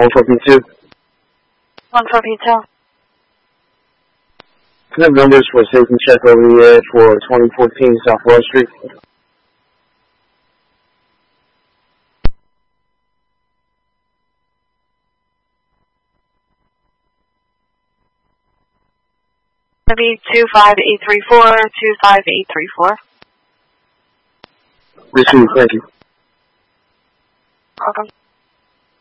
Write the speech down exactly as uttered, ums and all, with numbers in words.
one four P two. one four P two. Can I have numbers for a safety check over the air for twenty fourteen South Wall Street? Maybe two five eight three four, two five eight three four. Received, thank you. Welcome.